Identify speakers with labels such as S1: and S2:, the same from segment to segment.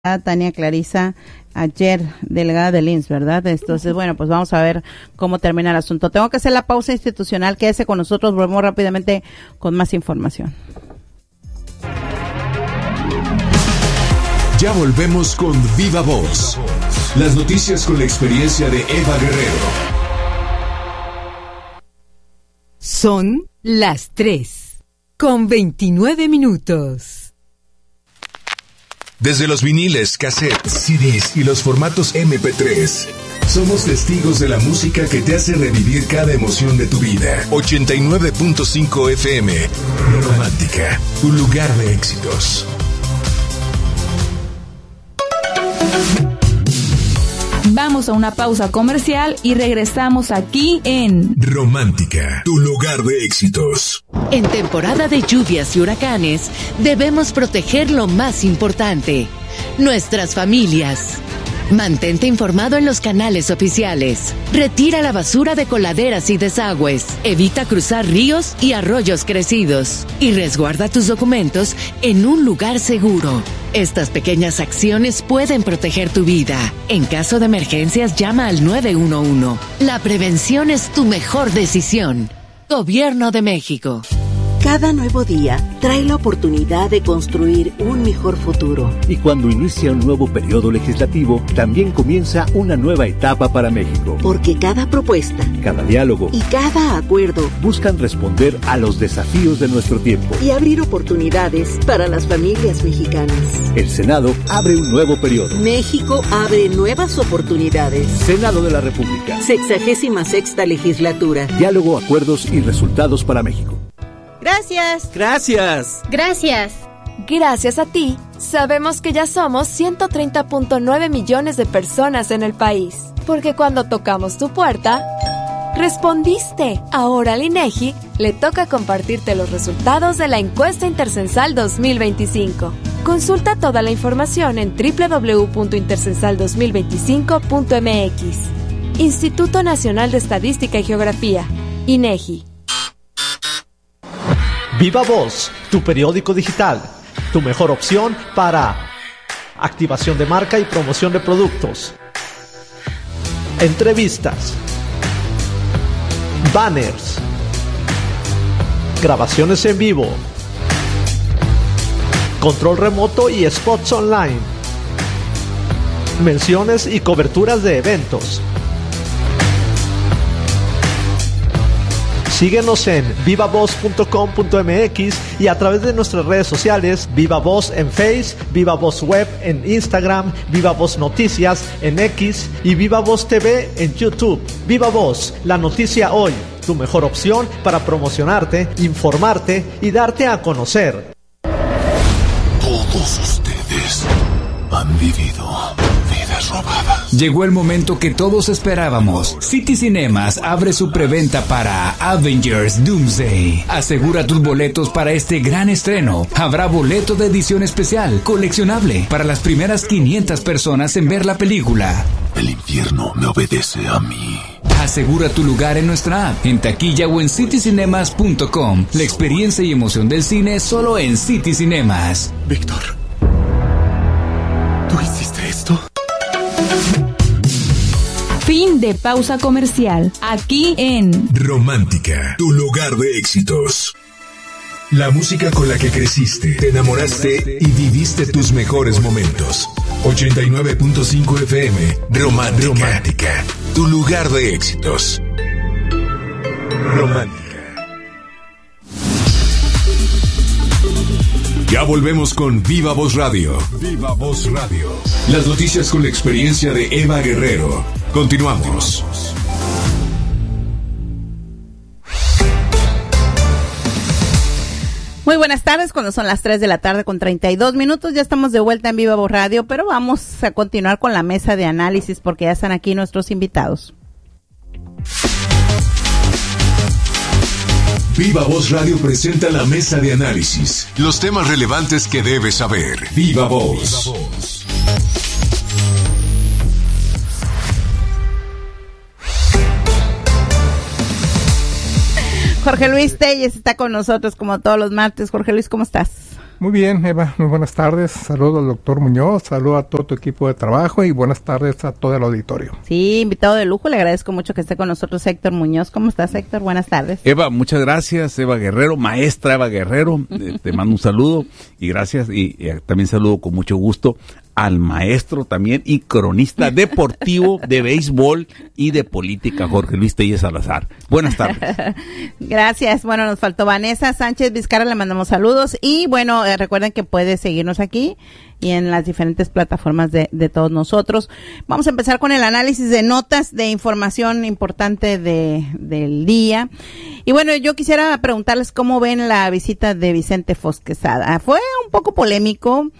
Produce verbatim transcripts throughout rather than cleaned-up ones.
S1: Tania Clarisa ayer, delegada del I M S S, ¿verdad? Entonces, bueno, pues vamos a ver cómo termina el asunto. Tengo que hacer la pausa institucional, quédese con nosotros, volvemos rápidamente con más información.
S2: Ya volvemos con Viva Voz, las noticias con la experiencia de Eva Guerrero.
S3: Son las tres, con veintinueve minutos.
S2: Desde los viniles, cassettes, C Ds y los formatos eme pe tres, somos testigos de la música que te hace revivir cada emoción de tu vida. ochenta y nueve punto cinco F M, Romántica, tu lugar de éxitos.
S4: Vamos a una pausa comercial y regresamos aquí en
S2: Romántica, tu lugar de éxitos.
S5: En temporada de lluvias y huracanes, debemos proteger lo más importante, nuestras familias. Mantente informado en los canales oficiales. Retira la basura de coladeras y desagües. Evita cruzar ríos y arroyos crecidos. Y resguarda tus documentos en un lugar seguro. Estas pequeñas acciones pueden proteger tu vida. En caso de emergencias, llama al nueve uno uno. La prevención es tu mejor decisión. Gobierno de México.
S6: Cada nuevo día trae la oportunidad de construir un mejor futuro.
S7: Y cuando inicia un nuevo periodo legislativo, también comienza una nueva etapa para México.
S6: Porque cada propuesta,
S7: cada diálogo
S6: y cada acuerdo
S7: buscan responder a los desafíos de nuestro tiempo
S6: y abrir oportunidades para las familias mexicanas.
S7: El Senado abre un nuevo periodo.
S6: México abre nuevas oportunidades.
S7: Senado de la República.
S6: Sexagésima sexta legislatura.
S7: Diálogo, acuerdos y resultados para México.
S8: Gracias.
S9: Gracias.
S8: Gracias.
S10: Gracias a ti, sabemos que ya somos ciento treinta punto nueve millones de personas en el país. Porque cuando tocamos tu puerta, respondiste. Ahora al INEGI le toca compartirte los resultados de la encuesta Intercensal dos mil veinticinco. Consulta toda la información en doble u doble u doble u punto intercensal dos mil veinticinco punto eme equis. Instituto Nacional de Estadística y Geografía, INEGI.
S11: Viva Voz, tu periódico digital, tu mejor opción para activación de marca y promoción de productos, entrevistas, banners, grabaciones en vivo, control remoto y spots online, menciones y coberturas de eventos. Síguenos en viva voz punto com punto eme equis y a través de nuestras redes sociales, Viva Voz en Face, Viva Voz Web en Instagram, Viva Voz Noticias en X y Viva Voz T V en YouTube. Viva Voz, la noticia hoy, tu mejor opción para promocionarte, informarte y darte a conocer.
S2: Todos ustedes han vivido vidas robadas.
S12: Llegó el momento que todos esperábamos. City Cinemas abre su preventa para Avengers Doomsday. Asegura tus boletos para este gran estreno. Habrá boleto de edición especial, coleccionable, para las primeras quinientas personas en ver la película.
S2: El infierno me obedece a mí.
S12: Asegura tu lugar en nuestra app, en taquilla o en city cinemas punto com. La experiencia y emoción del cine solo en City Cinemas.
S9: Víctor, ¿tú hiciste esto?
S4: Fin de pausa comercial. Aquí en
S2: Romántica, tu lugar de éxitos. La música con la que creciste, te enamoraste y viviste tus mejores momentos. ochenta y nueve punto cinco F M, Romántica, Romántica, tu lugar de éxitos. Romántica. Ya volvemos con Viva Voz Radio. Viva Voz Radio. Las noticias con la experiencia de Eva Guerrero. Continuamos.
S1: Muy buenas tardes, cuando son las tres de la tarde con treinta y dos minutos, ya estamos de vuelta en Viva Voz Radio, pero vamos a continuar con la mesa de análisis porque ya están aquí nuestros invitados.
S2: Viva Voz Radio presenta la mesa de análisis. Los temas relevantes que debes saber. Viva Voz. Viva Voz.
S1: Jorge Luis Telles está con nosotros como todos los martes. Jorge Luis, ¿cómo estás?
S8: Muy bien, Eva, muy buenas tardes. Saludo al doctor Muñoz, saludo a todo tu equipo de trabajo y buenas tardes a todo el auditorio.
S1: Sí, invitado de lujo, le agradezco mucho que esté con nosotros Héctor Muñoz. ¿Cómo estás, Héctor? Buenas tardes.
S9: Eva, muchas gracias, Eva Guerrero, maestra Eva Guerrero, eh, te mando un saludo y gracias, y, y también saludo con mucho gusto al maestro también y cronista deportivo de béisbol y de política, Jorge Luis Tellez Salazar. Buenas tardes.
S1: Gracias. Bueno, nos faltó Vanessa Sánchez Vizcarra, le mandamos saludos y bueno, eh, recuerden que puede seguirnos aquí y en las diferentes plataformas de, de todos nosotros. Vamos a empezar con el análisis de notas de información importante de, del día. Y bueno, yo quisiera preguntarles cómo ven la visita de Vicente Fox Quesada. Fue un poco polémico.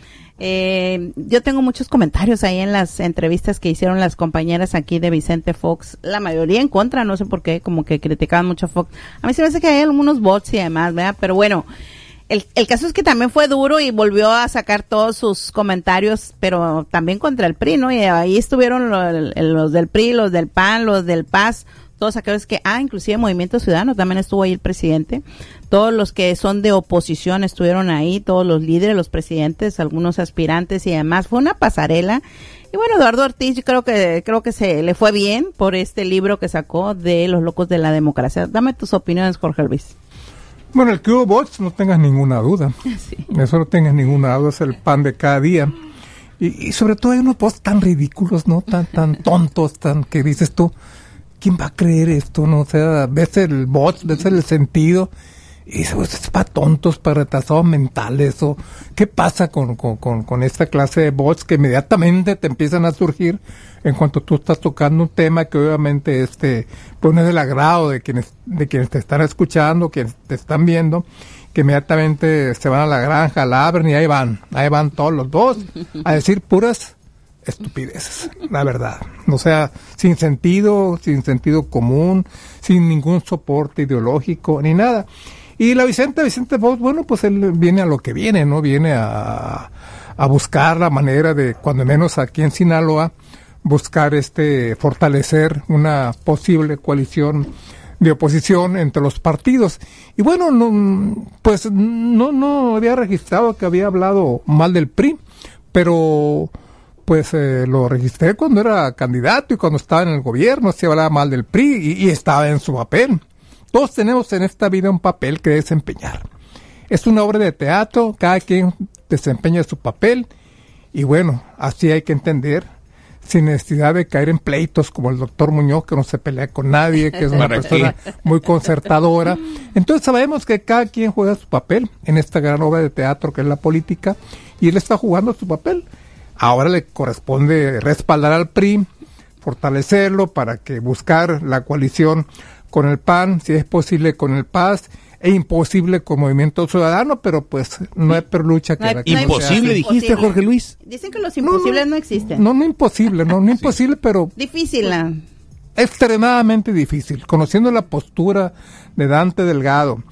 S1: Eh, yo tengo muchos comentarios ahí en las entrevistas que hicieron las compañeras aquí de Vicente Fox, la mayoría en contra, no sé por qué, como que criticaban mucho a Fox. A mí se me hace que hay algunos bots y demás, ¿verdad? Pero bueno, el, el caso es que también fue duro y volvió a sacar todos sus comentarios, pero también contra el P R I, ¿no? Y ahí estuvieron los, los del P R I, los del P A N, los del P A S, todos aquellos que, ah, inclusive Movimiento Ciudadano, también estuvo ahí el presidente, todos los que son de oposición estuvieron ahí, todos los líderes, los presidentes, algunos aspirantes y demás, fue una pasarela. Y bueno, Eduardo Ortiz, yo creo que, creo que se le fue bien por este libro que sacó de Los Locos de la Democracia. Dame tus opiniones, Jorge Luis.
S8: Bueno, el que hubo bots, no tengas ninguna duda, sí. Eso no tengas ninguna duda, es el pan de cada día. Y, y sobre todo hay unos bots tan ridículos, ¿no? Tan, tan tontos, tan, que dices tú, ¿quién va a creer esto? No, o sea, ves el bot, ves el sentido y dices, pues es para tontos, para retrasados mentales, o ¿qué pasa con, con, con, con esta clase de bots que inmediatamente te empiezan a surgir en cuanto tú estás tocando un tema que obviamente este pues no es del agrado de quienes, de quienes te están escuchando, quienes te están viendo, que inmediatamente se van a la granja, la abren y ahí van, ahí van todos los dos a decir puras estupideces, la verdad. O sea, sin sentido, sin sentido común, sin ningún soporte ideológico, ni nada. Y la Vicente, Vicente Fox, bueno, pues él viene a lo que viene, ¿no? Viene a, a buscar la manera de, cuando menos aquí en Sinaloa, buscar este, fortalecer una posible coalición de oposición entre los partidos. Y bueno, no, pues no, no había registrado que había hablado mal del P R I, pero pues eh, lo registré cuando era candidato y cuando estaba en el gobierno, se hablaba mal del P R I y, y estaba en su papel. Todos tenemos en esta vida un papel que desempeñar. Es una obra de teatro, cada quien desempeña su papel y bueno, así hay que entender, sin necesidad de caer en pleitos como el doctor Muñoz, que no se pelea con nadie, que es una persona muy concertadora. Entonces sabemos que cada quien juega su papel en esta gran obra de teatro que es la política y él está jugando su papel. Ahora le corresponde respaldar al P R I, fortalecerlo para que buscar la coalición con el P A N, si es posible con el P A S, e imposible con Movimiento Ciudadano, pero pues no hay perlucha que...
S9: No hay, no imposible, dijiste, Jorge Luis.
S1: Dicen que los imposibles no, no, no existen.
S8: No, no imposible, no, no sí. imposible, pero...
S1: Difícil. Pues,
S8: extremadamente difícil, conociendo la postura de Dante Delgado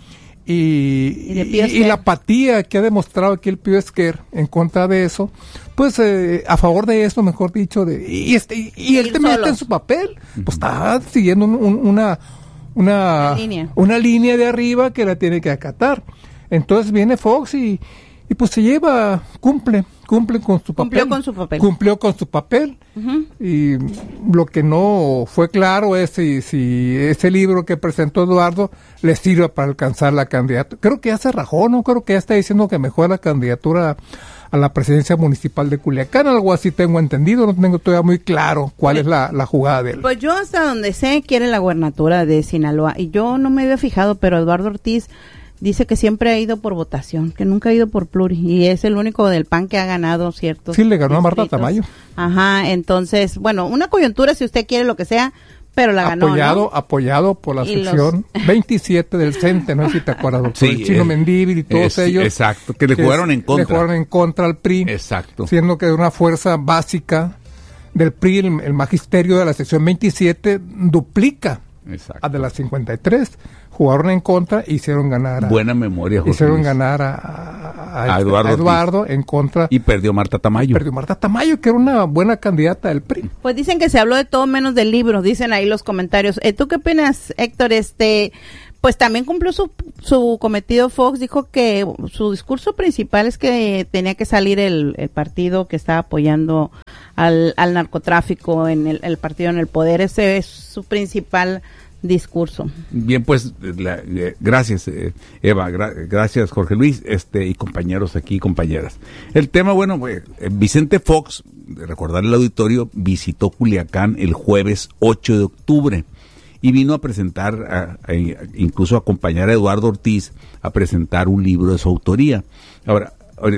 S8: y, y, y, y la apatía que ha demostrado aquí el Pío Esquer en contra de eso, pues eh, a favor de eso, mejor dicho, de y este y, y él también está en su papel, pues está siguiendo un, un, una una, una, línea. una línea de arriba que la tiene que acatar. Entonces viene Fox y, y pues se lleva, cumple, cumple con su papel.
S1: Cumplió con su papel.
S8: Cumplió con su papel. Uh-huh. Y lo que no fue claro es si, si ese libro que presentó Eduardo le sirve para alcanzar la candidatura. Creo que ya se rajó, ¿no? Creo que ya está diciendo que mejor la candidatura a la presidencia municipal de Culiacán, algo así tengo entendido, no tengo todavía muy claro cuál es la, la jugada de él.
S1: Pues yo hasta donde sé quiere la gubernatura de Sinaloa, y yo no me había fijado, pero Eduardo Ortiz dice que siempre ha ido por votación, que nunca ha ido por pluri, y es el único del P A N que ha ganado ciertos
S8: Sí, le ganó
S1: distritos.
S8: a Marta Tamayo.
S1: Ajá, entonces, bueno, una coyuntura si usted quiere lo que sea, pero la ganó,
S8: apoyado,
S1: ¿no?
S8: Apoyado por la
S1: y
S8: sección los... veintisiete del CENTE, no sé si te acuerdas, doctor,
S9: sí,
S8: el Chino
S9: es,
S8: Mendívil y todos
S9: es,
S8: ellos.
S9: Exacto, que le que jugaron en contra.
S8: Le jugaron en contra al P R I.
S9: Exacto.
S8: Siendo que una fuerza básica del P R I, el, el magisterio de la sección veintisiete, duplica
S9: Exacto.
S8: a de las cincuenta y tres. Jugaron en contra e hicieron ganar a...
S9: Buena memoria, José
S8: Hicieron
S9: Luis.
S8: ganar a, a,
S9: a, a Eduardo,
S8: a Eduardo en contra...
S9: Y perdió Marta Tamayo.
S8: Perdió Marta Tamayo, que era una buena candidata del P R I.
S1: Pues dicen que se habló de todo menos del libro, dicen ahí los comentarios. Eh, ¿Tú qué opinas, Héctor? Este, pues también cumplió su, su cometido. Fox dijo que su discurso principal es que tenía que salir el, el partido que estaba apoyando al, al narcotráfico, en el, el partido en el poder. Ese es su principal discurso.
S9: Bien, pues la, eh, gracias eh, Eva, gra- gracias Jorge Luis, este y compañeros aquí, compañeras. El tema, bueno, eh, Vicente Fox, de recordar el auditorio, visitó Culiacán el jueves ocho de octubre y vino a presentar, a, a, incluso a acompañar a Eduardo Ortiz a presentar un libro de su autoría. Ahora,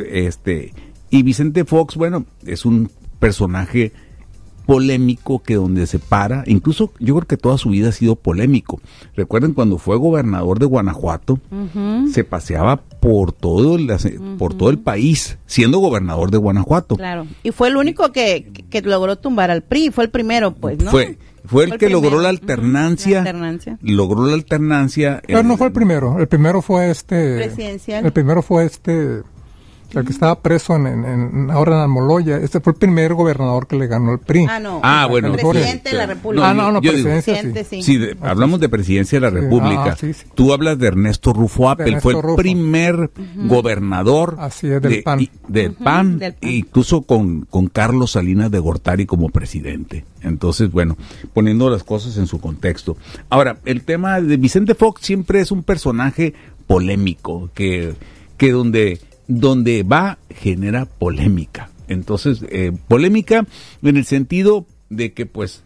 S9: este, y Vicente Fox, bueno, es un personaje polémico que donde se para, incluso yo creo que toda su vida ha sido polémico. Recuerden cuando fue gobernador de Guanajuato, uh-huh. se paseaba por todo el, uh-huh. por todo el país, siendo gobernador de Guanajuato.
S1: Claro, y fue el único que, que, que logró tumbar al P R I, fue el primero, pues, ¿no?
S9: Fue, fue el
S1: fue
S9: que
S1: el
S9: logró
S1: primero.
S9: la alternancia,
S1: uh-huh. la alternancia,
S9: logró la alternancia.
S8: Pero no fue el primero, el primero fue este...
S1: Presidencial.
S8: El primero fue este... El que estaba preso en, en, en ahora en Almoloya, este fue el primer gobernador que le ganó el P R I.
S1: Ah, no.
S9: Ah, bueno.
S1: Presidente de la República.
S8: Ah, no, no,
S9: yo
S8: presidencia,
S9: digo,
S8: sí.
S1: sí.
S9: Sí, de, hablamos de presidencia de la
S8: Sí,
S9: República.
S8: ah, sí, sí.
S9: Tú hablas de Ernesto Rufo Appel,
S8: Ernesto
S9: fue el
S8: Rufo.
S9: primer uh-huh. gobernador
S8: Así es, del
S9: de,
S8: PAN.
S9: y, del,
S1: Uh-huh,
S9: PAN,
S1: del PAN,
S9: incluso con, con Carlos Salinas de Gortari como presidente. Entonces, bueno, poniendo las cosas en su contexto. Ahora, el tema de Vicente Fox siempre es un personaje polémico, que, que donde... donde va genera polémica. Entonces, eh, polémica en el sentido de que pues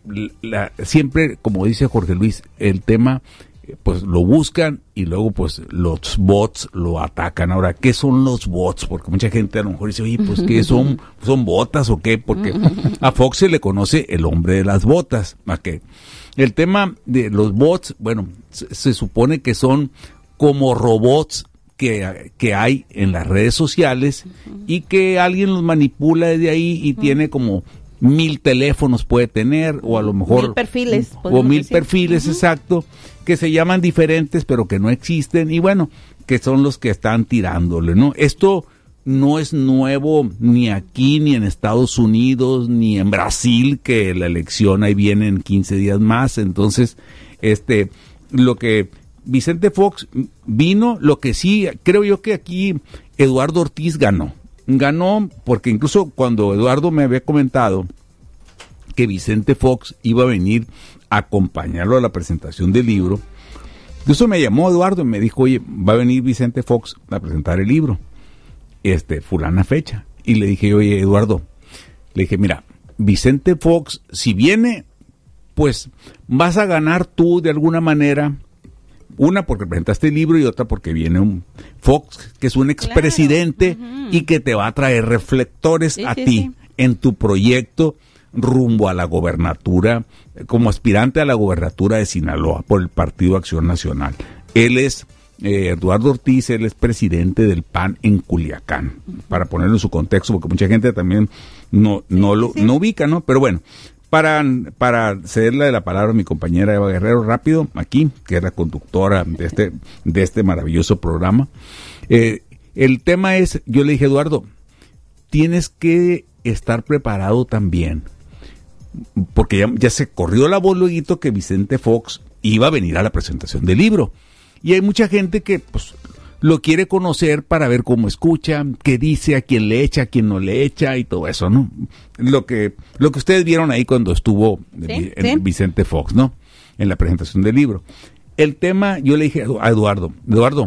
S9: la, siempre, como dice Jorge Luis, el tema eh, pues lo buscan y luego pues los bots lo atacan. Ahora, ¿qué son los bots? Porque mucha gente a lo mejor dice, oye, pues ¿qué son? ¿Son botas o qué? Porque a Fox se le conoce el hombre de las botas. ¿A qué? El tema de los bots, bueno, se, se supone que son como robots Que, que hay en las redes sociales uh-huh. y que alguien los manipula desde ahí y uh-huh. tiene como mil teléfonos puede tener o a lo mejor
S1: mil perfiles
S9: o mil
S1: decir.
S9: perfiles uh-huh. exacto, que se llaman diferentes pero que no existen y bueno, que son los que están tirándole, ¿no? Esto no es nuevo ni aquí ni en Estados Unidos ni en Brasil, que la elección ahí viene en quince días más. Entonces, este lo que Vicente Fox vino, lo que sí, creo yo que aquí Eduardo Ortiz ganó. Ganó porque incluso cuando Eduardo me había comentado que Vicente Fox iba a venir a acompañarlo a la presentación del libro, incluso me llamó Eduardo y me dijo, oye, va a venir Vicente Fox a presentar el libro, este, fulana fecha. Y le dije, oye, Eduardo, le dije, mira, Vicente Fox, si viene, pues vas a ganar tú de alguna manera. Una porque presentaste el libro y otra porque viene un Fox, que es un expresidente claro. uh-huh. y que te va a traer reflectores sí, a sí, ti sí. en tu proyecto rumbo a la gobernatura, como aspirante a la gobernatura de Sinaloa por el Partido Acción Nacional. Él es, eh, Eduardo Ortiz, él es presidente del P A N en Culiacán, uh-huh. para ponerlo en su contexto, porque mucha gente también no, no, sí, lo, sí. no ubica, ¿no? Pero bueno. Para, para cederle la palabra a mi compañera Eva Guerrero rápido, aquí, que es la conductora de este, de este maravilloso programa. Eh, el tema es, yo le dije, Eduardo, tienes que estar preparado también, porque ya, ya se corrió la voz luego que Vicente Fox iba a venir a la presentación del libro. Y hay mucha gente que pues lo quiere conocer para ver cómo escucha, qué dice, a quién le echa, a quién no le echa y todo eso, ¿no? Lo que lo que ustedes vieron ahí cuando estuvo ¿Sí? en, ¿Sí? Vicente Fox, ¿no? En la presentación del libro. El tema, yo le dije a Eduardo, Eduardo,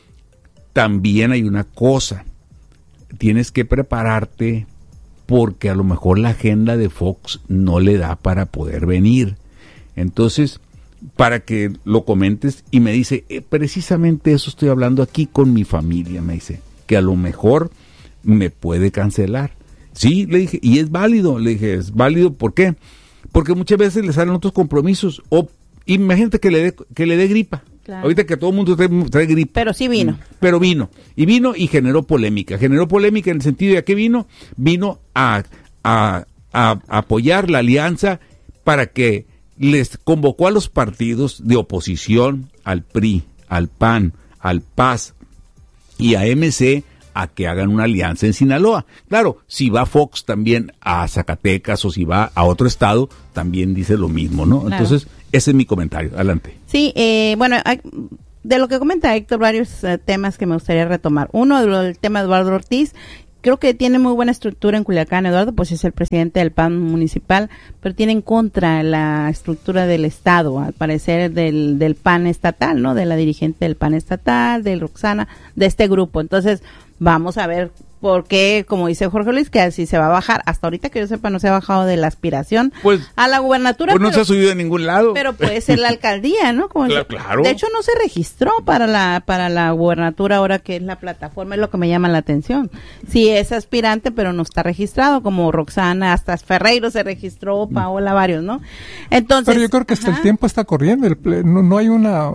S9: también hay una cosa, tienes que prepararte porque a lo mejor la agenda de Fox no le da para poder venir. Entonces, para que lo comentes, y me dice, eh, precisamente eso estoy hablando aquí con mi familia, me dice, que a lo mejor me puede cancelar. Sí, le dije, y es válido, le dije, es válido, ¿por qué? Porque muchas veces le salen otros compromisos, o imagínate que le dé que le dé gripa. Claro. Ahorita que todo el mundo trae, trae gripa.
S1: Pero sí vino.
S9: Pero vino, y vino y generó polémica, generó polémica en el sentido de que vino, vino a, a, a apoyar la alianza para que les convocó a los partidos de oposición, al P R I, al P A N, al P A S y a M C a que hagan una alianza en Sinaloa. Claro, si va Fox también a Zacatecas o si va a otro estado, también dice lo mismo, ¿no? Claro. Entonces, ese es mi comentario. Adelante.
S1: Sí, eh, bueno, hay, de lo que comenta Héctor, varios uh, temas que me gustaría retomar. Uno, el tema de Eduardo Ortiz. Creo que tiene muy buena estructura en Culiacán, Eduardo, pues es el presidente del P A N municipal, pero tiene en contra la estructura del Estado, al parecer del, del P A N estatal, ¿no? De la dirigente del P A N estatal, de Roxana, de este grupo. Entonces, vamos a ver por qué, como dice Jorge Luis, que así se va a bajar. Hasta ahorita que yo sepa, no se ha bajado de la aspiración
S9: pues,
S1: a la gubernatura.
S9: Pues no
S1: pero,
S9: se ha subido de ningún lado.
S1: Pero puede ser la alcaldía, ¿no? Como
S9: claro, claro.
S1: De hecho, no se registró para la para la gubernatura ahora que es la plataforma, es lo que me llama la atención. Sí es aspirante, pero no está registrado, como Roxana, hasta Ferreiro se registró, Paola, varios, ¿no? Entonces.
S8: Pero yo creo que hasta ajá. el tiempo está corriendo, el ple, no, no hay una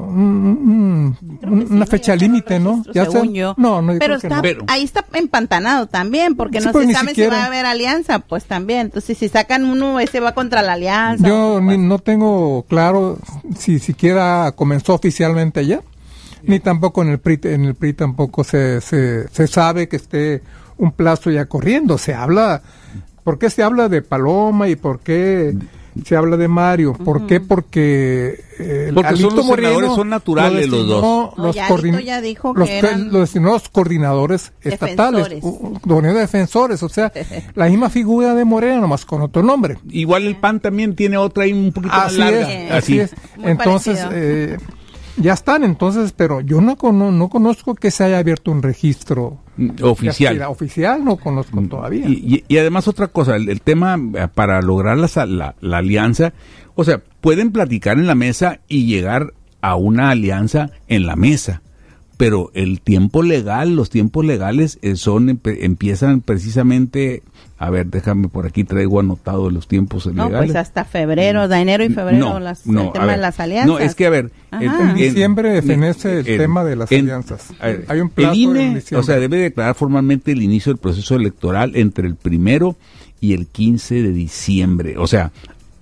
S8: un, un, una sí, fecha límite, ¿no?
S1: Ya según se, yo.
S8: No, no, yo
S1: pero,
S8: creo
S1: está,
S8: que no.
S1: ahí está empantanado también, porque
S8: sí,
S1: no
S8: pues
S1: se sabe
S8: siquiera.
S1: si va a haber alianza, pues también. Entonces, si sacan uno, ese va contra la alianza.
S8: Yo ni, no tengo claro si siquiera comenzó oficialmente ya, ni tampoco en el P R I, en el P R I tampoco se, se, se sabe que esté un plazo ya corriendo. Se habla, ¿por qué se habla de Paloma y por qué se habla de Mario? ¿Por uh-huh. qué? Porque eh,
S9: porque
S8: Alito
S9: son los
S8: Moreno
S9: senadores, son naturales
S8: lo
S9: los dos.
S1: No,
S8: los
S1: ya,
S8: coordin-
S1: ya dijo
S8: los,
S1: que eran
S8: los, los coordinadores estatales, los defensores, o sea, la misma figura de Moreno, nomás con otro nombre.
S9: Igual el P A N también tiene otra ahí un poquito
S8: así
S9: más larga.
S8: Es, así es. Entonces, eh, ya están, entonces, pero yo no, cono- no conozco que se haya abierto un registro
S9: oficial.
S8: Aspira, oficial no conozco todavía.
S9: Y, y, y además otra cosa, el, el tema para lograr la, la, la alianza, o sea, pueden platicar en la mesa y llegar a una alianza en la mesa, pero el tiempo legal, los tiempos legales eh, son empiezan precisamente, a ver, déjame por aquí traigo anotado los tiempos
S1: no,
S9: legales.
S1: Pues hasta febrero, de enero y febrero,
S9: no,
S1: las,
S9: no,
S1: el tema
S9: ver,
S1: de las alianzas.
S9: No, es que a ver,
S8: en, en diciembre defenece el, el tema de las en, alianzas.
S9: Ver,
S8: Hay un plazo
S9: el I N E,
S8: en diciembre.
S9: O sea, debe declarar formalmente el inicio del proceso electoral entre el primero y el quince de diciembre. O sea,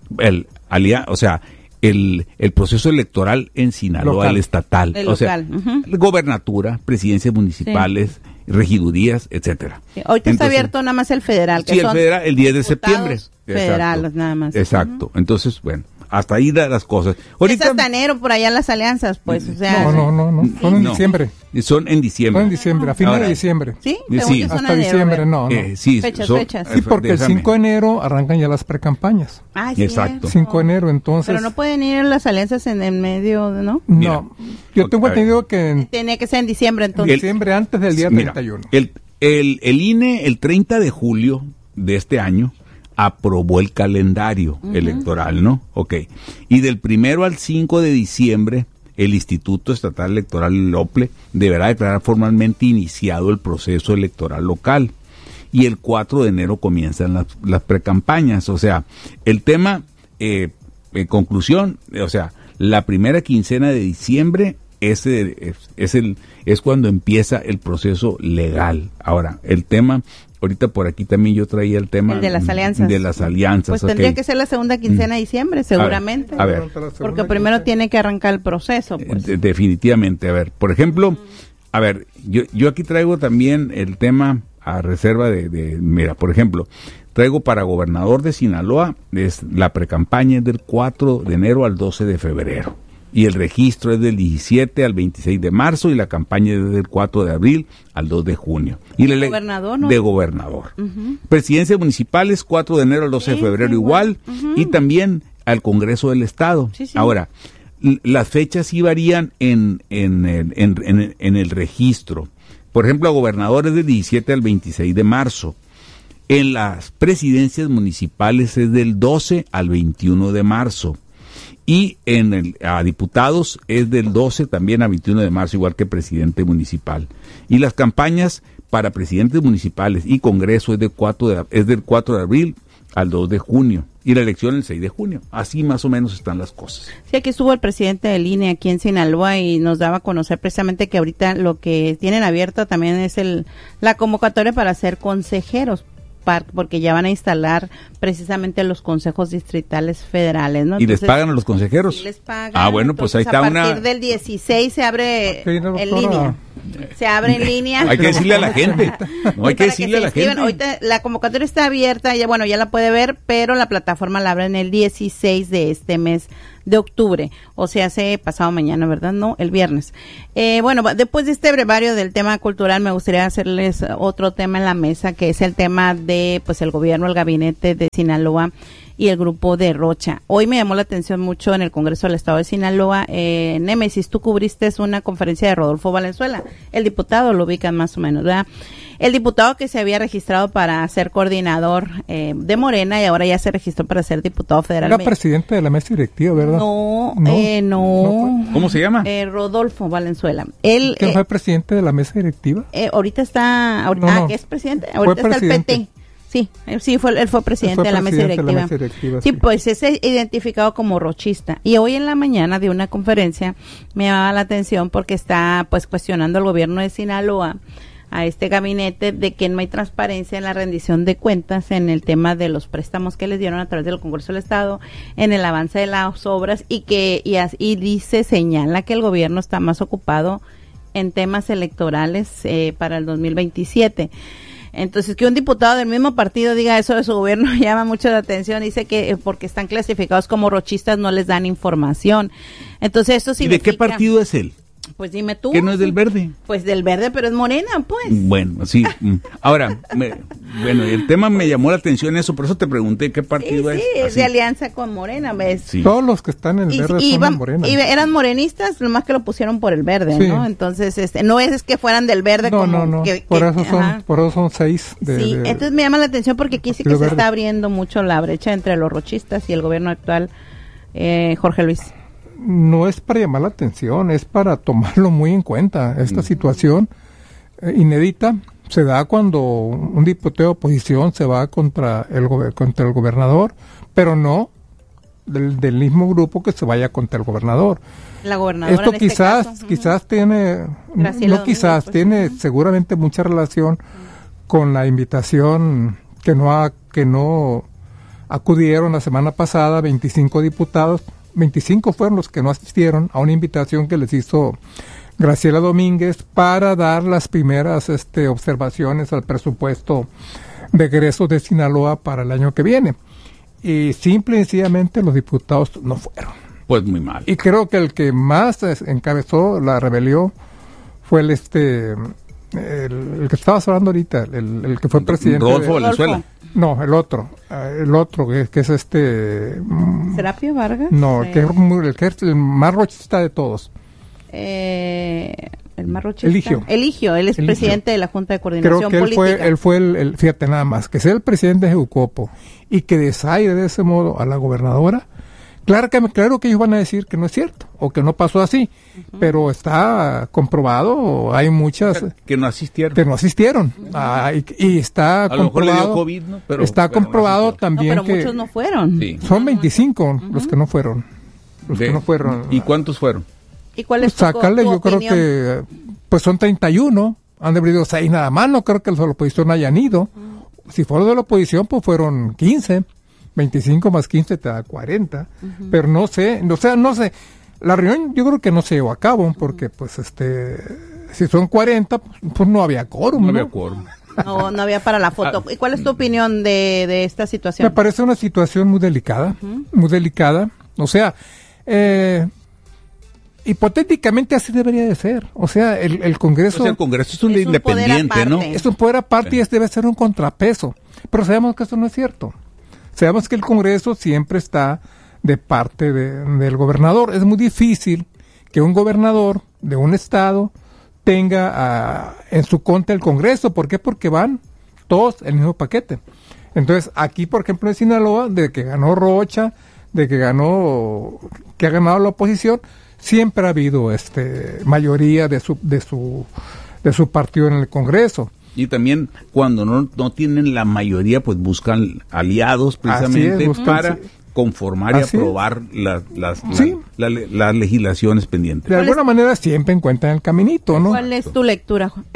S9: el alia, o sea, el, el proceso electoral en Sinaloa, local. El estatal,
S1: el
S9: o
S1: local.
S9: sea,
S1: Uh-huh.
S9: gobernatura, presidencias municipales, sí. regidurías, etcétera.
S1: Sí, ahorita Entonces, está abierto nada más el federal. Que
S9: sí,
S1: son
S9: el federal, el diez de septiembre.
S1: Federales nada más.
S9: Exacto. Uh-huh. Entonces, bueno, hasta ahí da las cosas. Ahorita,
S1: es hasta enero por allá las alianzas, pues, o sea.
S8: No, no, no, no. son en
S9: no,
S8: diciembre.
S9: Son en diciembre.
S8: Son en diciembre, a fines
S9: Ahora,
S8: de diciembre.
S1: Sí,
S9: sí.
S8: hasta diciembre, no. no.
S9: Eh, sí,
S1: fechas,
S9: son,
S1: fechas.
S8: Sí, porque déjame. el cinco de enero arrancan ya las precampañas.
S1: Ah, sí.
S9: Exacto.
S8: cinco de enero, entonces.
S1: Pero no pueden ir las alianzas en el medio, ¿no?
S8: Mira, no. Yo tengo entendido que. En,
S1: Tenía que ser en diciembre, entonces.
S8: En diciembre, antes del día
S9: mira,
S8: treinta y uno.
S9: El, el, el I N E, el treinta de julio de este año, aprobó el calendario uh-huh. electoral, ¿no? Ok. Y del primero al cinco de diciembre, el Instituto Estatal Electoral, el O P L E, deberá declarar formalmente iniciado el proceso electoral local. Y el cuatro de enero comienzan las, las precampañas. O sea, el tema, eh, en conclusión, o sea, la primera quincena de diciembre es, es, es, el, es cuando empieza el proceso legal. Ahora, el tema... Ahorita por aquí también yo traía el tema
S1: el de las alianzas.
S9: De las alianzas.
S1: Pues
S9: okay.
S1: tendría que ser la segunda quincena de diciembre, seguramente.
S9: A ver. A ver.
S1: Porque primero tiene que arrancar el proceso. Pues.
S9: De, definitivamente. A ver, por ejemplo, mm. a ver, yo, yo aquí traigo también el tema a reserva de, de, mira, por ejemplo, traigo para gobernador de Sinaloa, es, la precampaña es del cuatro de enero al doce de febrero. Y el registro es del diecisiete al veintiséis de marzo y la campaña es del cuatro de abril al dos de junio. Y
S1: ¿De gobernador? ¿No?
S9: De gobernador.
S1: Uh-huh.
S9: Presidencias municipales, cuatro de enero al doce sí, de febrero sí, igual. Uh-huh. Y también al Congreso del Estado.
S1: Sí, sí.
S9: Ahora, l- las fechas sí varían en, en, en, en, en, en el registro. Por ejemplo, a gobernadores del diecisiete al veintiséis de marzo. En las presidencias municipales es del doce al veintiuno de marzo. Y en el, a diputados es del doce también a veintiuno de marzo, igual que presidente municipal. Y las campañas para presidentes municipales y Congreso es, de cuatro de, es del cuatro de abril al dos de junio. Y la elección el seis de junio. Así más o menos están las cosas.
S1: Sí, aquí estuvo el presidente del I N E aquí en Sinaloa y nos daba a conocer precisamente que ahorita lo que tienen abierto también es el la convocatoria para ser consejeros. parques, porque ya van a instalar precisamente los consejos distritales federales, ¿no?
S9: ¿Y
S1: Entonces,
S9: les pagan a los consejeros?
S1: Sí, les pagan.
S9: Ah, bueno, pues ahí está
S1: una...
S9: una...
S1: A partir del dieciséis se abre
S8: Sí, no,
S1: en
S8: doctora.
S1: línea. Se abre en línea.
S9: Hay que decirle a la gente. No hay que
S1: Para
S9: decirle
S1: se
S9: a la
S1: inscriban.
S9: gente.
S1: Ahorita la convocatoria está abierta, ya bueno, ya la puede ver, pero la plataforma la abren el dieciséis de este mes de octubre, o sea, hace pasado mañana, ¿verdad? No, el viernes. Eh, bueno, después de este brevario del tema cultural, me gustaría hacerles otro tema en la mesa, que es el tema de, pues, el gobierno, el gabinete de Sinaloa y el grupo de Rocha. Hoy me llamó la atención mucho en el Congreso del Estado de Sinaloa. Eh, Némesis, tú cubriste una conferencia de Rodolfo Valenzuela, el diputado, lo ubican más o menos, ¿verdad? El diputado que se había registrado para ser coordinador eh, de Morena y ahora ya se registró para ser diputado federal.
S8: Era presidente de la mesa directiva, ¿verdad?
S1: No,
S8: no,
S1: eh, no.
S8: no
S9: ¿Cómo se llama?
S1: Eh, Rodolfo Valenzuela. Él,
S8: ¿Quién
S1: eh,
S8: fue presidente de la mesa directiva?
S1: Eh, ahorita está, ahorita,
S8: No,
S1: ah,
S8: no.
S1: ¿qué es presidente? Ahorita
S8: Fue
S1: está
S8: presidente.
S1: el P T. Sí, él, sí, fue, él fue presidente,
S8: Él fue
S1: de, la mesa
S8: presidente de la
S1: directiva.
S8: mesa directiva,
S1: Sí,
S8: sí.
S1: pues es identificado como rochista. Y hoy en la mañana de una conferencia me llamaba la atención porque está pues cuestionando al gobierno de Sinaloa, a este gabinete, de que no hay transparencia en la rendición de cuentas en el tema de los préstamos que les dieron a través del Congreso del Estado, en el avance de las obras, y que y, as- y dice, señala que el gobierno está más ocupado en temas electorales eh, para el dos mil veintisiete. Entonces, que un diputado del mismo partido diga eso de su gobierno llama mucho la atención. Dice que eh, porque están clasificados como rochistas no les dan información. Entonces, esto
S9: ¿Y
S1: significa...
S9: de qué partido es él?
S1: Pues dime tú.
S9: ¿Que no es del Verde?
S1: Pues del Verde, pero es Morena, pues.
S9: Bueno, sí. mm. Ahora, me- bueno, el tema me llamó la atención eso, por eso te pregunté qué
S1: Sí,
S9: partido
S1: sí,
S9: es.
S1: es
S9: Así.
S1: de alianza con Morena, ¿ves?
S9: Sí.
S8: Todos los que están en el
S1: Y,
S8: verde
S1: y
S8: son
S1: vam-
S8: de Morena.
S1: y eran morenistas, lo más que lo pusieron por el verde,
S8: Sí.
S1: ¿no? Entonces, este, no es que fueran del verde
S8: no,
S1: como
S8: no, no.
S1: que,
S8: por,
S1: que-
S8: eso son,
S1: ajá.
S8: por eso son seis. De,
S1: Sí,
S8: de-
S1: entonces me llama la atención porque aquí sí que
S8: Partido
S1: se
S8: Verde.
S1: está abriendo mucho la brecha entre los rochistas y el gobierno actual, eh, Jorge Luis.
S8: no es para llamar la atención, es para tomarlo muy en cuenta. Esta situación eh, inédita se da cuando un diputado de oposición se va contra el, gobe- contra el gobernador, pero no del, del mismo grupo que se vaya contra el gobernador.
S1: La gobernadora
S8: Esto
S1: en este
S8: quizás,
S1: caso, ujú.
S8: quizás tiene,
S1: Graciela
S8: no quizás,
S1: Domínguez, pues,
S8: tiene
S1: ujú.
S8: seguramente mucha relación con la invitación que no ha, que no acudieron la semana pasada veinticinco diputados, veinticinco fueron los que no asistieron a una invitación que les hizo Graciela Domínguez para dar las primeras este, observaciones al presupuesto de egresos de Sinaloa para el año que viene. Y simple y sencillamente los diputados no fueron.
S9: Pues muy mal.
S8: Y creo que el que más es- encabezó la rebelión fue el este el, el que estabas hablando ahorita, el, el que fue presidente.
S9: Rodolfo
S8: de-
S9: Valenzuela.
S8: No, el otro, eh, el otro que, que es este. mm,
S1: ¿Serapio Vargas?
S8: No, el
S1: Eh,
S8: que, es muy- el que es el más rochista de todos.
S1: eh, el más rochista.
S8: Eligio.
S1: Eligio, él es
S8: Eligio.
S1: presidente de la Junta de
S8: Creo
S1: Coordinación
S8: que él
S1: Política.
S8: fue, él fue el, el- fíjate nada más, que sea el presidente de Jucopo y que desaire de ese modo a la gobernadora. Claro que, claro que ellos van a decir que no es cierto o que no pasó así, pero está comprobado, hay muchas
S9: Que no asistieron.
S8: que no asistieron. Ah, y, y está
S9: A lo mejor le dio
S8: comprobado,
S9: COVID, ¿no? Pero-
S8: está
S9: pero no
S8: comprobado
S9: asistió.
S1: No,
S8: también
S1: pero
S8: que
S1: muchos no fueron.
S9: Sí.
S8: son veinticinco los que no fueron. Los
S9: De-
S8: que no fueron.
S9: ¿Y cuántos fueron?
S1: ¿Y cuál
S8: Pues
S1: es tu,
S8: sacarle,
S1: tu
S8: yo creo
S1: opinión?
S8: que pues son treinta y uno, han de haber ido seis nada más, no creo que los de la oposición hayan ido. Si fueron de la oposición, pues fueron quince, veinticinco más quince te da cuarenta, pero no sé, o sea, no sé, la reunión yo creo que no se llevó a cabo, porque pues este, si son cuarenta, pues, pues no había quórum,
S9: No
S8: ¿no?
S9: había quórum.
S1: No, no había para la foto. ¿Y cuál es tu opinión de, de esta
S8: Me
S1: situación?
S8: parece una situación muy delicada, muy delicada. O sea, eh, hipotéticamente así debería de ser. O sea, el, el Congreso
S9: O sea, el Congreso es un
S1: Es un poder
S9: independiente, ¿no?
S1: aparte.
S8: es un poder aparte
S9: Sí.
S8: y este debe ser un contrapeso. Pero sabemos que eso no es cierto. Sabemos que el Congreso siempre está de parte de- del gobernador. Es muy difícil que un gobernador de un estado tenga ah, en su contra el Congreso. ¿Por qué? Porque van todos en el mismo paquete. Entonces, aquí, por ejemplo, en Sinaloa, de que ganó Rocha, de que ganó, que ha ganado la oposición, siempre ha habido este mayoría de su, de su, de su partido en el Congreso.
S9: Y también cuando no, no tienen la mayoría, pues buscan aliados precisamente
S8: Así es, buscan,
S9: para
S8: sí.
S9: conformar y
S8: Así es.
S9: aprobar las, las,
S8: Sí.
S9: la- la- las legislaciones pendientes.
S8: De alguna manera siempre encuentran el caminito, ¿no?
S1: ¿Cuál es tu lectura, Héctor?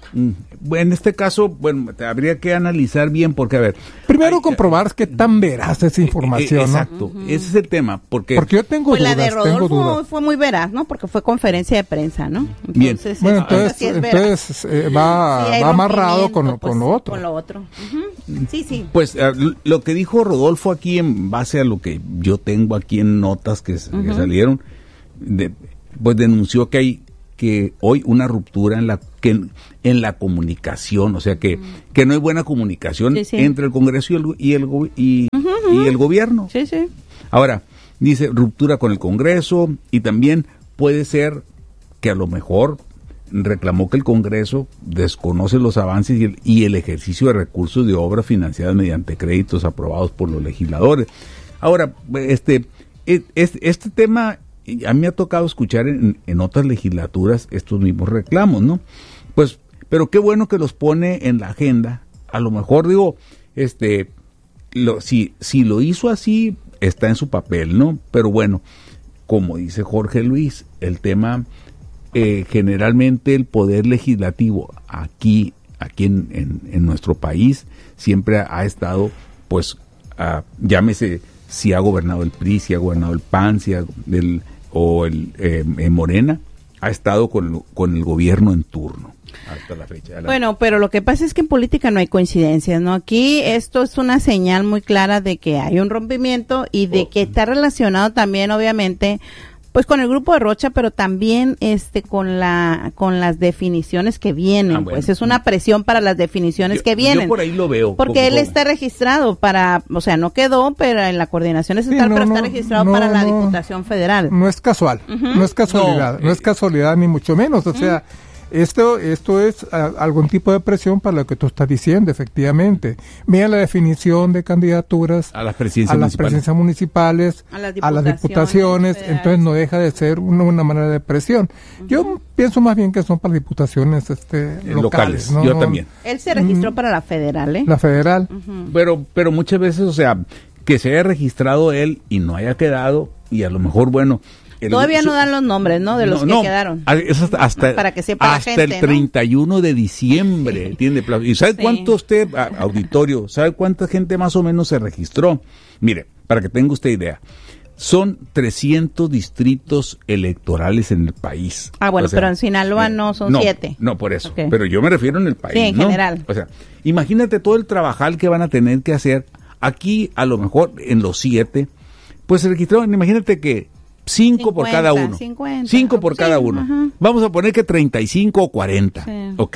S9: En este caso, bueno, te habría que analizar bien porque, a ver...
S8: Primero
S9: hay,
S8: comprobar qué tan veraz esa información,
S9: exacto,
S8: ¿no?
S9: Ese es el tema, porque...
S8: Porque yo tengo
S1: pues
S8: dudas,
S1: la de
S8: tengo
S1: Rodolfo
S8: dudas.
S1: fue muy veraz, ¿no? Porque fue conferencia de prensa, ¿no?
S9: Entonces,
S8: bien. Bueno,
S1: esa
S8: entonces,
S1: sí es
S8: entonces eh, va,
S1: sí, hay
S8: va amarrado con,
S1: rompimiento, pues,
S8: con lo otro.
S1: Con lo otro. Uh-huh. Sí, sí.
S9: Pues uh, lo que dijo Rodolfo aquí en base a lo que yo tengo aquí en notas que, uh-huh. que salieron, de, pues denunció que hay que hoy una ruptura en la que en, en la comunicación, o sea que, uh-huh. que no hay buena comunicación sí, sí. entre el Congreso y el, y el, y, uh-huh. y el gobierno.
S1: Sí, sí.
S9: Ahora, dice ruptura con el Congreso y también puede ser que a lo mejor reclamó que el Congreso desconoce los avances y el, y el ejercicio de recursos de obra financiadas mediante créditos aprobados por los legisladores. Ahora, este, este, este tema, a mí me ha tocado escuchar en, en otras legislaturas estos mismos reclamos, ¿no? Pues, pero qué bueno que los pone en la agenda. A lo mejor, digo, este, lo, si, si lo hizo así, está en su papel, ¿no? Pero bueno, como dice Jorge Luis, el tema... Eh, generalmente el poder legislativo aquí aquí en, en, en nuestro país siempre ha, ha estado pues uh, llámese si ha gobernado el P R I, si ha gobernado el P A N, si ha, el, o el eh, eh, Morena, ha estado con, con el gobierno en turno hasta la fecha. Adelante.
S1: Bueno, pero lo que pasa es que en política no hay coincidencias, ¿no? Aquí esto es una señal muy clara de que hay un rompimiento y de que está relacionado también obviamente pues con el grupo de Rocha, pero también este con la con las definiciones que vienen, ah, bueno. Pues es una presión para las definiciones
S9: yo,
S1: que vienen.
S9: Yo por ahí lo veo.
S1: Porque
S9: como,
S1: él
S9: como.
S1: está registrado para, o sea, no quedó, pero en la coordinación estatal, sí, no, pero no, está registrado no, para la
S8: no,
S1: Diputación Federal.
S8: No es casual, uh-huh. no es casualidad, no, no es casualidad ni mucho menos, o uh-huh. sea, Esto esto es a, algún tipo de presión para lo que tú estás diciendo, efectivamente. Mira la definición de candidaturas
S9: a las presidencias
S8: a las
S9: municipales,
S8: presidencias municipales
S1: a las
S8: diputaciones, a las diputaciones entonces no deja de ser una, una manera de presión. Uh-huh. Yo pienso más bien que son para diputaciones este, locales.
S9: locales
S8: ¿no?
S9: Yo también.
S1: Él se registró uh-huh. para la federal, ¿eh?
S8: La federal.
S9: Uh-huh. Pero, pero muchas veces, o sea, que se haya registrado él y no haya quedado, y a lo mejor, bueno...
S1: El, Todavía no dan los nombres, ¿no? De los
S9: no,
S1: que
S9: no,
S1: quedaron.
S9: Es hasta, hasta,
S1: para que sepa
S9: hasta
S1: la gente,
S9: el treinta y uno
S1: ¿no?
S9: de diciembre, sí. ¿Entiende? ¿Y sabe sí. cuánto usted, auditorio, sabe cuánta gente más o menos se registró? Mire, para que tenga usted idea, son trescientos distritos electorales en el país.
S1: Ah, bueno, o sea, pero en Sinaloa eh, no son
S9: no,
S1: siete.
S9: No, por eso. Okay. Pero yo me refiero en el país,
S1: sí, en
S9: ¿no?
S1: general.
S9: O sea, imagínate todo el trabajal que van a tener que hacer. Aquí, a lo mejor, en los siete, pues se registraron, imagínate que cinco cincuenta, por cada uno.
S1: cincuenta,
S9: cinco por
S1: sí,
S9: cada uno.
S1: Ajá.
S9: Vamos a poner que treinta y cinco o cuarenta. Sí. Ok.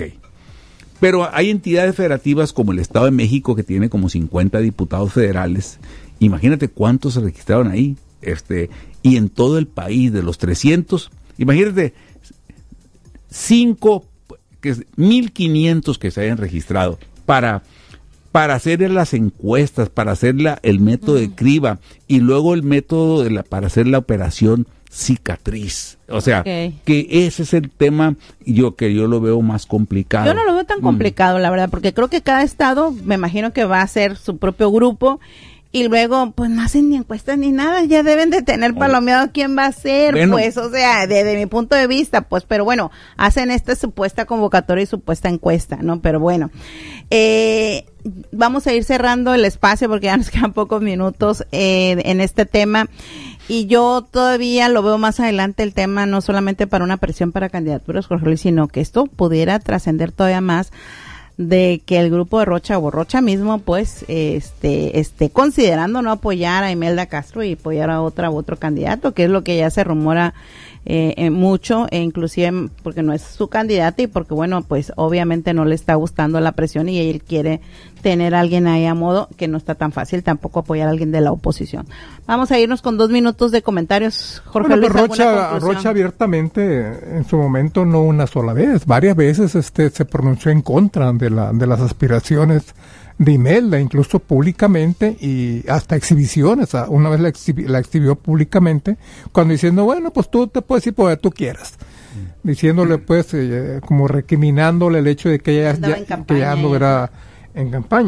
S9: Pero hay entidades federativas como el Estado de México que tiene como cincuenta diputados federales. Imagínate cuántos se registraron ahí. Este, y en todo el país de los trescientos, imagínate cinco, que mil quinientos que se hayan registrado para para hacer las encuestas, para hacer la, el método de criba y luego el método de la, para hacer la operación cicatriz. O sea, okay. que ese es el tema yo que yo lo veo más complicado.
S1: Yo no lo veo tan complicado, mm. la verdad, porque creo que cada estado, me imagino que va a hacer su propio grupo y luego, pues no hacen ni encuestas ni nada, ya deben de tener palomeado quién va a ser, bueno, pues, o sea, desde mi punto de vista, pues, pero bueno, hacen esta supuesta convocatoria y supuesta encuesta, ¿no? Pero bueno, eh, vamos a ir cerrando el espacio porque ya nos quedan pocos minutos eh, en este tema. Y yo todavía lo veo más adelante el tema, no solamente para una presión para candidaturas, Jorge Luis, sino que esto pudiera trascender todavía más de que el grupo de Rocha o Rocha mismo pues este esté considerando no apoyar a Imelda Castro y apoyar a otra u otro candidato, que es lo que ya se rumora eh, eh, mucho, e inclusive porque no es su candidata y porque bueno, pues obviamente no le está gustando la presión y él quiere tener a alguien ahí a modo, que no está tan fácil tampoco apoyar a alguien de la oposición. Vamos a irnos con dos minutos de comentarios, Jorge
S8: bueno,
S1: Luis.
S8: Pues Rocha, Rocha abiertamente, en su momento, no una sola vez, varias veces este se pronunció en contra de la de las aspiraciones de Imelda, incluso públicamente y hasta exhibiciones. Una vez la, exhibi- la exhibió públicamente, cuando diciendo, bueno, pues tú te puedes ir por donde tú quieras. Mm. Diciéndole, pues, eh, como recriminándole el hecho de que ella, ya,
S1: campaña,
S8: que ya anduviera en campaña.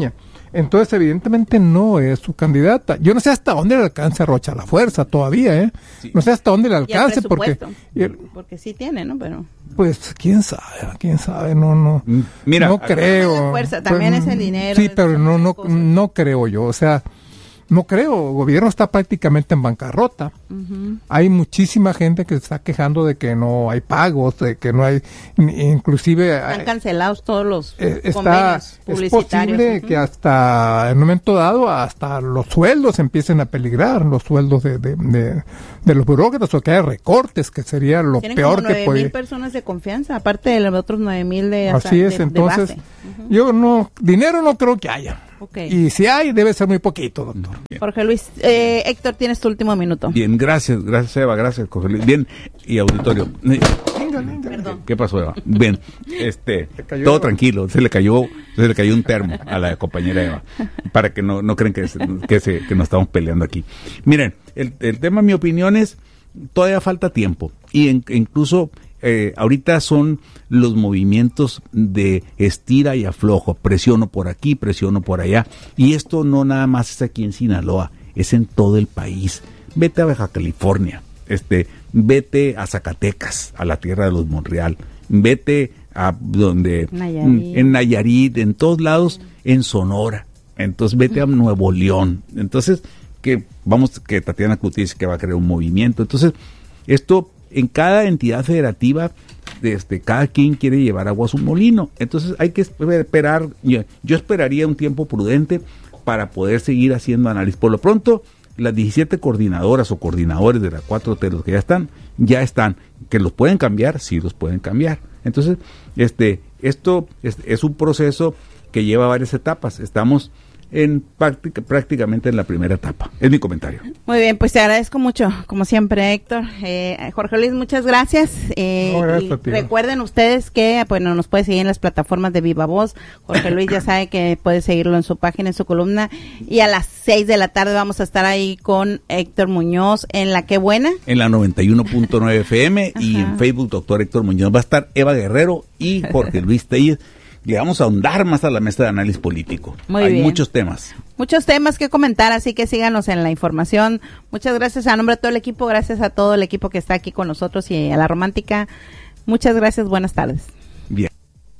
S8: Entonces, evidentemente no es su candidata. Yo no sé hasta dónde le alcance a Rocha la fuerza todavía, ¿eh? Sí. No sé hasta dónde le alcance, porque...
S1: Y el, porque sí tiene, ¿no? Pero...
S8: Pues, quién sabe, quién sabe, no, no.
S9: Mira,
S8: no creo.
S1: Fuerza, también
S8: pues,
S1: es el dinero.
S8: Sí, pero no, no, no creo yo, o sea... No creo, el gobierno está prácticamente en bancarrota. Uh-huh. Hay muchísima gente que se está quejando de que no hay pagos, de que no hay, inclusive...
S1: Están cancelados todos los
S8: eh, está,
S1: publicitarios.
S8: Es posible uh-huh. que hasta, en un momento dado, hasta los sueldos empiecen a peligrar, los sueldos de, de, de, de los burócratas, o que haya recortes, que sería lo
S1: Tienen
S8: peor
S1: como
S8: que puede...
S1: nueve mil personas de confianza, aparte de los otros nueve mil de
S8: Así es,
S1: de,
S8: entonces,
S1: de base. Uh-huh.
S8: yo no, dinero no creo que haya.
S1: Okay.
S8: Y si hay, debe ser muy poquito, doctor.
S1: Bien. Jorge Luis, eh, Héctor, tienes tu último minuto.
S9: Bien, gracias, gracias Eva, gracias Jorge Luis. Bien, y auditorio.
S8: Venga, venga.
S1: Perdón.
S9: ¿Qué pasó, Eva? Bien, este, todo tranquilo, se le cayó, se le cayó un termo a la compañera Eva, para que no, no creen que, se, que, se, que nos estamos peleando aquí. Miren, el, el tema, mi opinión es, todavía falta tiempo, y en, incluso... Eh, ahorita son los movimientos de estira y aflojo, presiono por aquí, presiono por allá, y esto no nada más es aquí en Sinaloa, es en todo el país. Vete a Baja California, este, vete a Zacatecas, a la tierra de los Monreal, vete a donde,
S1: Nayarit.
S9: en Nayarit, en todos lados, en Sonora, entonces vete a Nuevo León, entonces que vamos, que Tatiana Cloutier dice que va a crear un movimiento, entonces esto en cada entidad federativa, este, cada quien quiere llevar agua a su molino. Entonces hay que esperar, yo, yo esperaría un tiempo prudente para poder seguir haciendo análisis. Por lo pronto, las diecisiete coordinadoras o coordinadores de la cuatro T, los que ya están, ya están. Que los pueden cambiar, sí los pueden cambiar. Entonces, este, esto es, es un proceso que lleva varias etapas. Estamos en práctica, prácticamente en la primera etapa. Es mi comentario.
S1: Muy bien, pues te agradezco mucho, como siempre, Héctor. Eh, Jorge Luis, muchas gracias. Eh,
S8: no, gracias
S1: y recuerden ustedes que bueno, nos puede seguir en las plataformas de Viva Voz. Jorge Luis ya sabe que puede seguirlo en su página, en su columna. Y a las seis de la tarde vamos a estar ahí con Héctor Muñoz en La Qué Buena.
S9: En la noventa y uno punto nueve F M y en Facebook, doctor Héctor Muñoz. Va a estar Eva Guerrero y Jorge Luis Tellez. Le vamos a ahondar más a la mesa de análisis político.
S1: Muy
S9: Hay
S1: bien.
S9: muchos temas.
S1: Muchos temas que comentar, así que síganos en la información. Muchas gracias a nombre de todo el equipo, gracias a todo el equipo que está aquí con nosotros y a La Romántica. Muchas gracias, buenas tardes.
S9: Bien.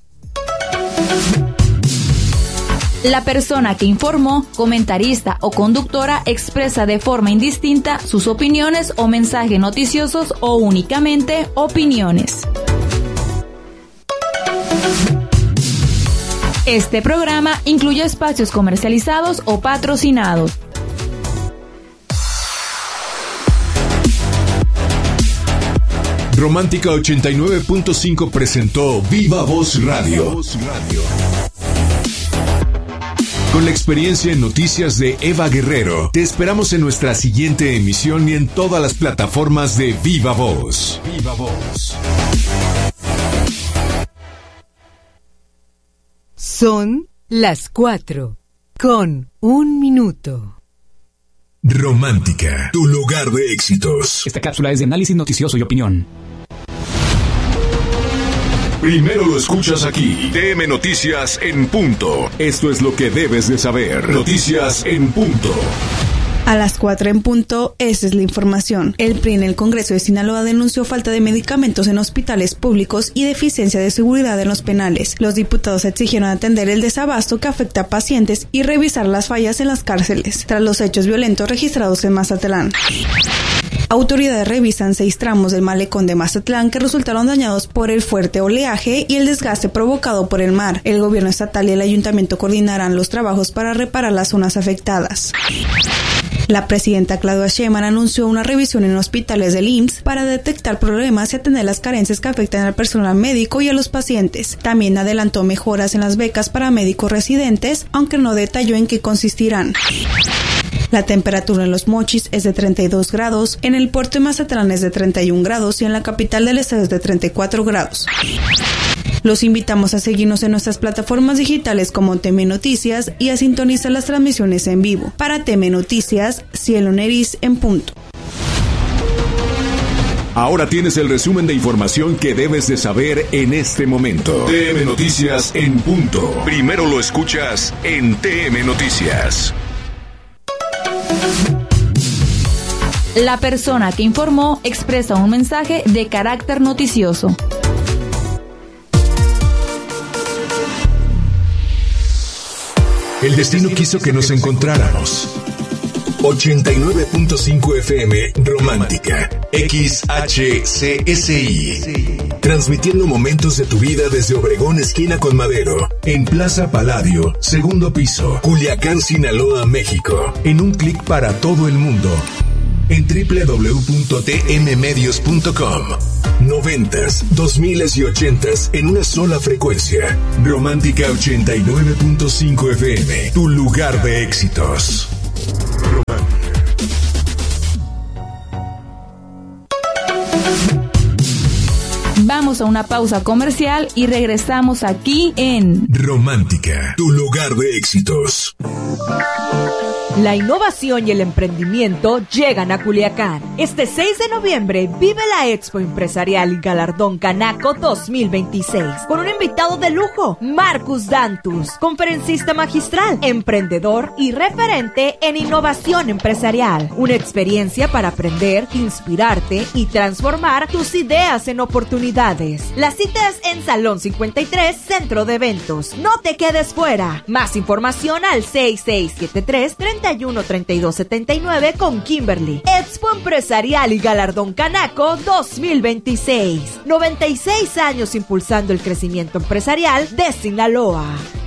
S4: La persona que informó, comentarista o conductora expresa de forma indistinta sus opiniones o mensajes noticiosos o únicamente opiniones. Este programa incluye espacios comercializados o patrocinados.
S2: Romántica ochenta y nueve punto cinco presentó Viva Voz Radio. Con la experiencia en noticias de Eva Guerrero, te esperamos en nuestra siguiente emisión y en todas las plataformas de Viva Voz. Viva Voz.
S3: Son las cuatro, con un minuto.
S2: Romántica, tu lugar de éxitos.
S12: Esta cápsula es de análisis noticioso y opinión.
S2: Primero lo escuchas aquí. D M Noticias en punto. Esto es lo que debes de saber. Noticias en punto.
S13: A las cuatro en punto, esa es la información. El P R I en el Congreso de Sinaloa denunció falta de medicamentos en hospitales públicos y deficiencia de seguridad en los penales. Los diputados exigieron atender el desabasto que afecta a pacientes y revisar las fallas en las cárceles, tras los hechos violentos registrados en Mazatlán. Autoridades revisan seis tramos del malecón de Mazatlán que resultaron dañados por el fuerte oleaje y el desgaste provocado por el mar. El gobierno estatal y el ayuntamiento coordinarán los trabajos para reparar las zonas afectadas. La presidenta Claudia Sheinbaum anunció una revisión en hospitales del I M S S para detectar problemas y atender las carencias que afectan al personal médico y a los pacientes. También adelantó mejoras en las becas para médicos residentes, aunque no detalló en qué consistirán. La temperatura en Los Mochis es de treinta y dos grados, en el puerto de Mazatlán es de treinta y un grados y en la capital del estado es de treinta y cuatro grados. Los invitamos a seguirnos en nuestras plataformas digitales como T M Noticias y a sintonizar las transmisiones en vivo. Para T M Noticias, Cielo Neris en punto.
S2: Ahora tienes el resumen de información que debes de saber en este momento. T M Noticias en punto. Primero lo escuchas en T M Noticias.
S4: La persona que informó expresa un mensaje de carácter noticioso.
S2: El destino quiso que nos encontráramos. ochenta y nueve punto cinco F M Romántica X H C S I, transmitiendo momentos de tu vida desde Obregón esquina con Madero, en Plaza Palladio, segundo piso, Culiacán, Sinaloa, México, en un clic para todo el mundo, en doble u doble u doble u punto t m medios punto com. Noventas, dos miles y ochentas en una sola frecuencia. Romántica ochenta y nueve punto cinco F M, tu lugar de éxitos.
S4: Vamos a una pausa comercial y regresamos aquí en
S2: Romántica, tu lugar de éxitos.
S14: La innovación y el emprendimiento llegan a Culiacán. Este seis de noviembre vive la Expo Empresarial y Galardón Canaco dos mil veintiséis con un invitado de lujo, Marcus Dantus, conferencista magistral, emprendedor y referente en innovación empresarial. Una experiencia para aprender, inspirarte y transformar tus ideas en oportunidades. Las citas en Salón cincuenta y tres, Centro de Eventos. No te quedes fuera. Más información al seis seis siete tres, treinta y uno, treinta y dos, setenta y nueve con Kimberly. Expo Empresarial y Galardón Canaco dos mil veintiséis. noventa y seis años impulsando el crecimiento empresarial de Sinaloa.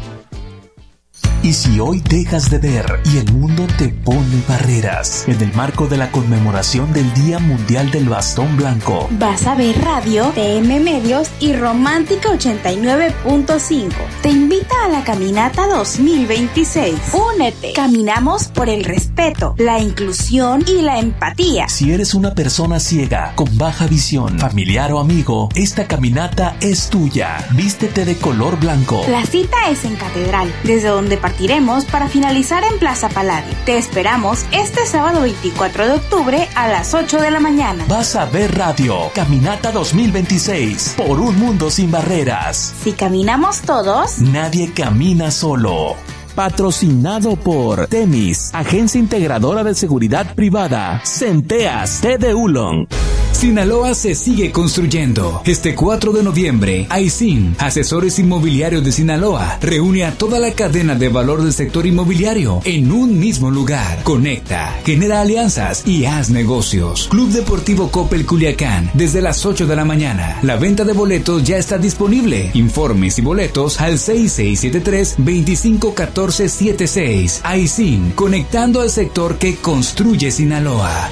S15: ¿Y si hoy dejas de ver y el mundo te pone barreras? En el marco de la conmemoración del Día Mundial del Bastón Blanco,
S16: Vas a ver Radio, T M Medios y Romántica ochenta y nueve punto cinco te invita a la Caminata dos mil veintiséis. Únete. Caminamos por el respeto, la inclusión y la empatía.
S15: Si eres una persona ciega, con baja visión, familiar o amigo, esta caminata es tuya. Vístete de color blanco.
S16: La cita es en Catedral, desde donde partiremos para finalizar en Plaza Palladio. Te esperamos este sábado veinticuatro de octubre a las ocho de la mañana.
S15: Vas a ver Radio, Caminata dos mil veintiséis, por un mundo sin barreras.
S16: Si caminamos todos,
S15: nadie camina solo. Patrocinado por Temis, Agencia Integradora de Seguridad Privada, Centeas, T de Ulong.
S12: Sinaloa se sigue construyendo. Este cuatro de noviembre, Aisin, Asesores Inmobiliarios de Sinaloa, reúne a toda la cadena de valor del sector inmobiliario en un mismo lugar. Conecta, genera alianzas y haz negocios. Club Deportivo Coppel Culiacán, desde las ocho de la mañana. La venta de boletos ya está disponible. Informes y boletos al seis seis siete tres, veinticinco catorce setenta y seis. Aisin, conectando al sector que construye Sinaloa.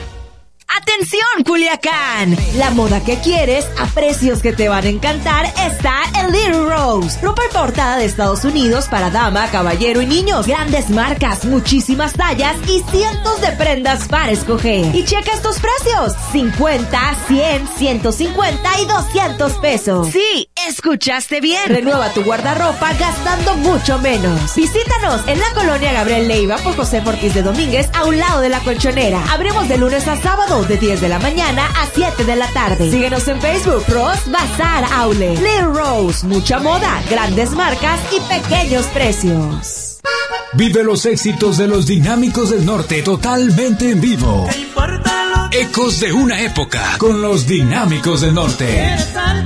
S14: ¡Atención, Culiacán! La moda que quieres a precios que te van a encantar está en Little Rose. Ropa importada de Estados Unidos para dama, caballero y niños. Grandes marcas, muchísimas tallas y cientos de prendas para escoger. Y checa estos precios: cincuenta, cien, ciento cincuenta y doscientos pesos. Sí, escuchaste bien. Renueva tu guardarropa gastando mucho menos. Visítanos en la colonia Gabriel Leiva por José Ortiz de Domínguez, a un lado de la Colchonera. Abrimos de lunes a sábado de diez de la mañana a siete de la tarde. Síguenos en Facebook, Rose Bazar Outlet. Little Rose, mucha moda, grandes marcas y pequeños precios.
S12: Vive los éxitos de los Dinámicos del Norte totalmente en vivo. Ecos de una época con los Dinámicos del Norte.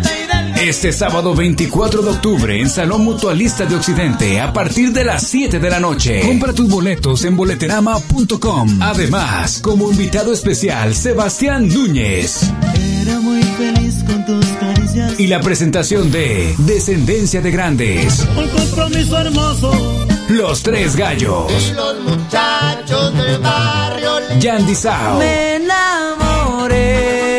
S12: Este sábado veinticuatro de octubre en Salón Mutualista de Occidente a partir de las siete de la noche. Compra tus boletos en boleterama punto com. Además, como invitado especial, Sebastián Núñez.
S17: Era muy feliz con tus caricias.
S12: Y la presentación de Descendencia de Grandes.
S17: Un compromiso hermoso.
S12: Los Tres Gallos.
S17: Y los muchachos del barrio.
S12: Yandy Sao.
S17: Me enamoré.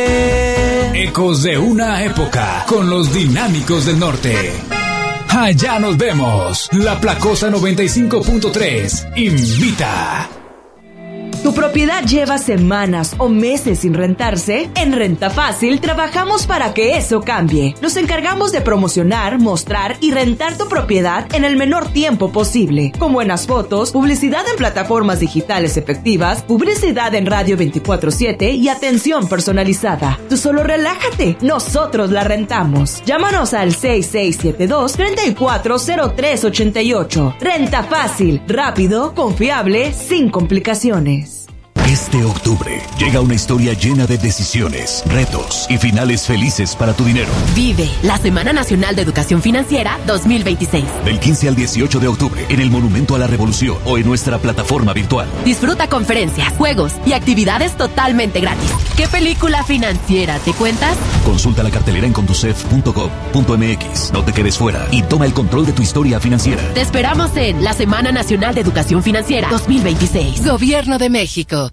S12: Ecos de una época con los Dinámicos del Norte. Allá nos vemos. La Placosa noventa y cinco punto tres invita.
S14: Tu ¿Tu propiedad lleva semanas o meses sin rentarse? En Renta Fácil trabajamos para que eso cambie. Nos encargamos de promocionar, mostrar y rentar tu propiedad en el menor tiempo posible, con buenas fotos, publicidad en plataformas digitales efectivas, publicidad en radio veinticuatro siete y atención personalizada. Tú solo relájate, nosotros la rentamos. Llámanos al seis seis siete dos, tres cuatro cero tres ocho ocho. Renta Fácil, rápido, confiable, sin complicaciones.
S15: Este octubre llega una historia llena de decisiones, retos y finales felices para tu dinero.
S18: Vive la Semana Nacional de Educación Financiera dos mil veintiséis.
S15: Del quince al dieciocho de octubre en el Monumento a la Revolución o en nuestra plataforma virtual.
S18: Disfruta conferencias, juegos y actividades totalmente gratis. ¿Qué película financiera te cuentas?
S15: Consulta la cartelera en conducef punto gov punto mx. No te quedes fuera y toma el control de tu historia financiera.
S18: Te esperamos en la Semana Nacional de Educación Financiera dos mil veintiséis.
S5: Gobierno de México.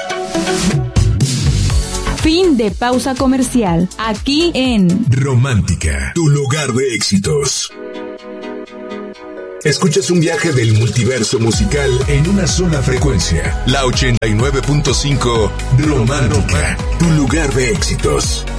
S4: Fin de pausa comercial. Aquí en
S2: Romántica, tu lugar de éxitos. Escuchas un viaje del multiverso musical en una sola frecuencia. La ochenta y nueve punto cinco Romántica, tu lugar de éxitos.